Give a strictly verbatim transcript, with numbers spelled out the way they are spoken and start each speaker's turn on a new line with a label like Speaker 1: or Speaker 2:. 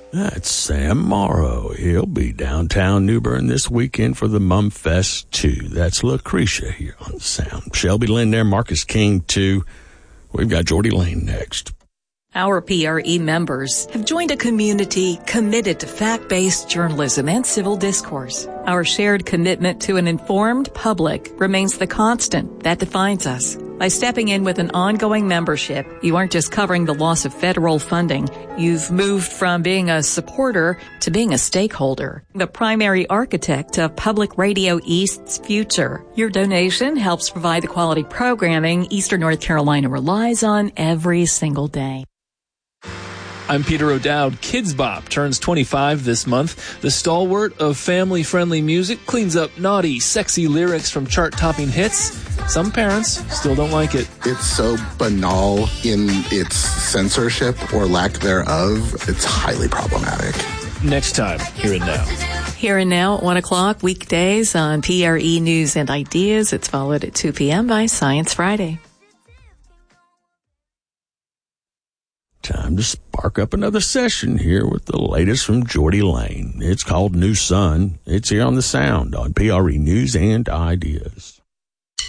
Speaker 1: That's Sam Morrow. He'll be downtown New Bern this weekend for the Mumfest two. That's Lucretia here on the Sound. Shelby Lynn there, Marcus King too. We've got Jordy Lane next.
Speaker 2: Our P R E members have joined a community committed to fact-based journalism and civil discourse. Our shared commitment to an informed public remains the constant that defines us. By stepping in with an ongoing membership, you aren't just covering the loss of federal funding. You've moved from being a supporter to being a stakeholder, the primary architect of Public Radio East's future. Your donation helps provide the quality programming Eastern North Carolina relies on every single day.
Speaker 3: I'm Peter O'Dowd. Kids Bop turns twenty-five this month. The stalwart of family-friendly music cleans up naughty, sexy lyrics from chart-topping hits. Some parents still don't like it.
Speaker 4: It's so banal in its censorship or lack thereof. It's highly problematic.
Speaker 3: Next time, Here and Now.
Speaker 2: Here and Now at one o'clock weekdays on P R E News and Ideas. It's followed at two p.m. by Science Friday.
Speaker 1: Time to spark up another session here with the latest from Jordy Lane. It's called New Sun. It's here on the Sound on P R E News and Ideas.